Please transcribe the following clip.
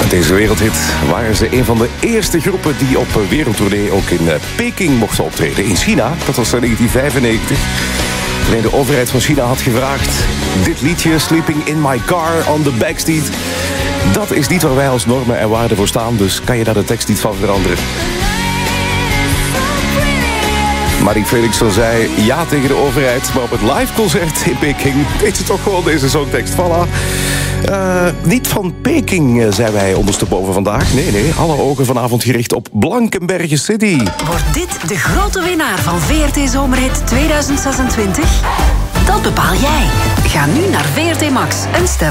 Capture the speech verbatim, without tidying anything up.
Met deze wereldhit waren ze een van de eerste groepen die op wereldtournee ook in Peking mochten optreden. In China, dat was in negentien vijfennegentig. Alleen de overheid van China had gevraagd: dit liedje, Sleeping in My Car on the Backstreet, dat is niet waar wij als normen en waarden voor staan, dus kan je daar de tekst niet van veranderen. Marie Felixson zei ja tegen de overheid, maar op het liveconcert in Peking deed ze toch gewoon deze songtekst. Voilà. Uh, niet van Peking zijn wij ondersteboven vandaag. Nee, nee, alle ogen vanavond gericht op Blankenberge City. Wordt dit de grote winnaar van V R T Zomerhit tweeduizend zesentwintig? Dat bepaal jij. Ga nu naar V R T Max en stem